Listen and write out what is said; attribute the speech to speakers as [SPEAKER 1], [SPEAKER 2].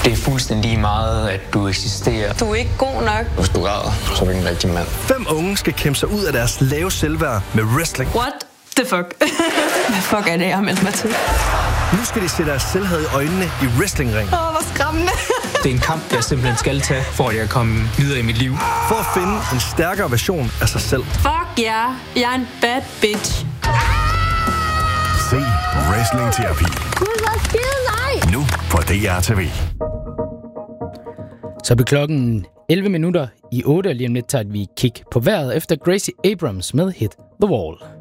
[SPEAKER 1] Det er fuldstændig lige meget, at du eksisterer.
[SPEAKER 2] Du er ikke god nok.
[SPEAKER 1] Hvis du græder, så er du ikke en rigtig mand.
[SPEAKER 3] 5 unge skal kæmpe sig ud af deres lave selvværd med wrestling.
[SPEAKER 2] What the fuck? Hvad fuck er det, jeg har meldt mig til?
[SPEAKER 3] Nu skal de se deres selvhed i øjnene i wrestlingring.
[SPEAKER 2] Hvor skræmmende.
[SPEAKER 1] Det er en kamp, jeg simpelthen skal tage, for at jeg kan komme videre i mit liv.
[SPEAKER 3] For at finde en stærkere version af sig selv.
[SPEAKER 2] Fuck ja, jeg er en bad bitch.
[SPEAKER 4] Se Wrestling-terapi.
[SPEAKER 2] Gud, hvor skide nej.
[SPEAKER 4] Nu på DR TV.
[SPEAKER 5] Så på klokken 11 minutter i 8, lige om lidt tager vi kig på vejret efter Gracie Abrams med Hit the Wall.